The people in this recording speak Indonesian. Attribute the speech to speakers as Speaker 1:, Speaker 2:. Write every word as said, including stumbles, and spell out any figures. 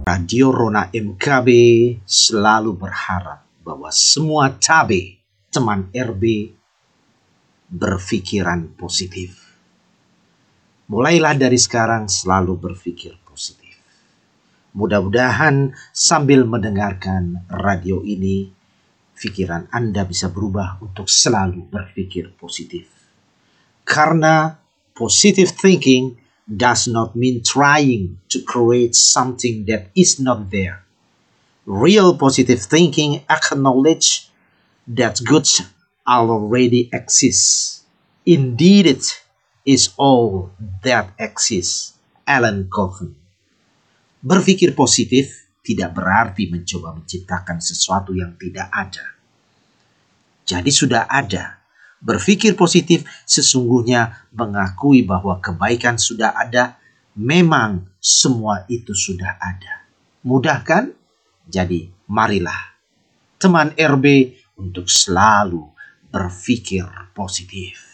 Speaker 1: Radio Rona M K B selalu berharap bahwa semua cabe teman R B berpikiran positif. Mulailah dari sekarang selalu berpikir positif. Mudah-mudahan sambil mendengarkan radio ini, pikiran Anda bisa berubah untuk selalu berpikir positif. Karena positive thinking does not mean trying to create something that is not there. Real positive thinking acknowledge that good already exists. Indeed, it is all that exists. Alan Covey. Berpikir positif tidak berarti mencoba menciptakan sesuatu yang tidak ada. Jadi sudah ada. Berpikir positif sesungguhnya mengakui bahwa kebaikan sudah ada. Memang semua itu sudah ada. Mudah kan? Jadi marilah teman R B untuk selalu berpikir positif.